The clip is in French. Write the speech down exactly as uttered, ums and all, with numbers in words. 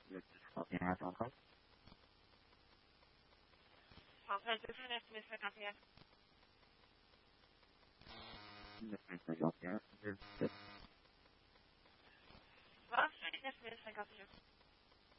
Le six trente et un à cinquante. Centrale deux cent neuf mille cinquante et un. neuf mille cinquante et un, deux dix-sept.